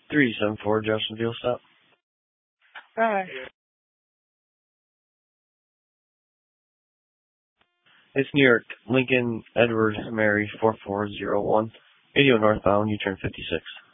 374 Jeffersonville stop. Hi. It's New York, Lincoln, Edward, Mary, 4401. 80 northbound, U-turn 56.